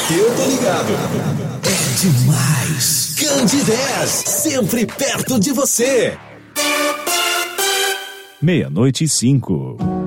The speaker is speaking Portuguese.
Eu tô ligado. É demais. Candidez, sempre perto de você. 00:05.